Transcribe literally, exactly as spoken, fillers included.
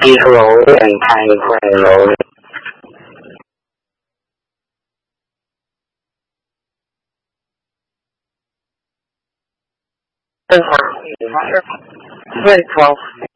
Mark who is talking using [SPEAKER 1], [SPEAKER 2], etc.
[SPEAKER 1] is slowly and time very slowly. Very close.